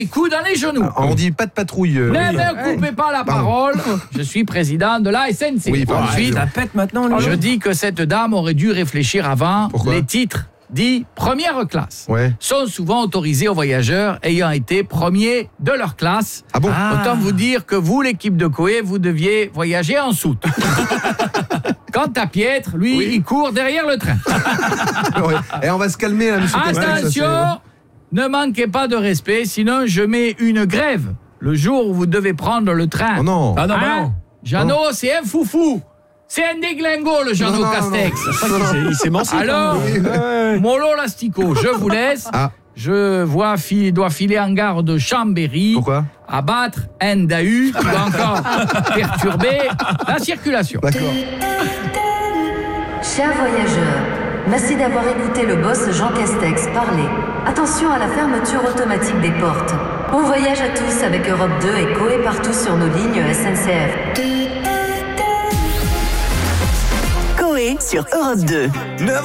coups dans les genoux. On dit pas de patrouille. Ne me coupez pas la parole. Je suis président de la SNC. Oui, pardon. Ensuite, Ça pète maintenant. je dis que cette dame aurait dû réfléchir avant. Pourquoi ? Les titres dits première classe Ouais. sont souvent autorisés aux voyageurs ayant été premiers de leur classe. Ah bon ? Autant vous dire que vous, l'équipe de Coé, vous deviez voyager en soute. Quant à Pietre, lui, il court derrière le train. Ouais. Et on va se calmer là, monsieur Castex. Attention, ne manquez pas de respect, sinon je mets une grève le jour où vous devez prendre le train. Oh non. Ah non, bah Hein non. Jeannot, c'est un foufou. C'est un déglingo, le Jeannot Non, non, Castex. Il s'est mancé. Alors, mollo l'astico, je vous laisse. Ah. Je dois filer en gare de Chambéry. Pourquoi ? Abattre un dahu qui va encore perturber la circulation. D'accord. Chers voyageurs, merci d'avoir écouté le boss Jean Castex parler. Attention à la fermeture automatique des portes. Bon voyage à tous avec Europe 2 et Coé partout sur nos lignes SNCF. Coé sur Europe 2.